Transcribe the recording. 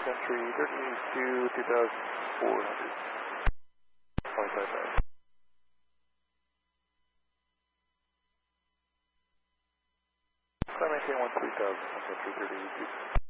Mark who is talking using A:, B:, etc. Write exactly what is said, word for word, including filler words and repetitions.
A: Country thirty-two, two thousand four hundred. twenty-five thousand. Climb maintain one three thousand, Country thirty-two.